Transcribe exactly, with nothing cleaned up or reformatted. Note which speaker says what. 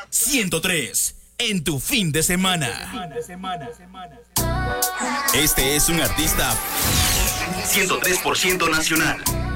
Speaker 1: ciento tres, en tu fin de semana. Este es un artista ciento tres por ciento nacional.